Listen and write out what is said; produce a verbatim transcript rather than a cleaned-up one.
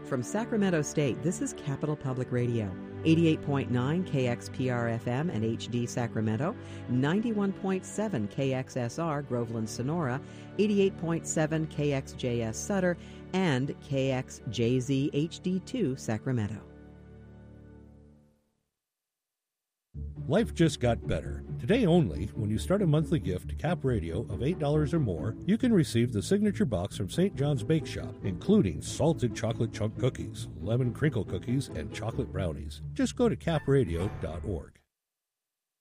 From Sacramento State, this is Capital Public Radio, eighty-eight point nine K X P R F M and H D Sacramento, ninety-one point seven K X S R Groveland Sonora, eighty-eight point seven K X J S Sutter, and K X J Z H D two Sacramento. Life just got better. Today only, when you start a monthly gift to Cap Radio of eight dollars or more, you can receive the signature box from Saint John's Bake Shop, including salted chocolate chunk cookies, lemon crinkle cookies, and chocolate brownies. Just go to cap radio dot org.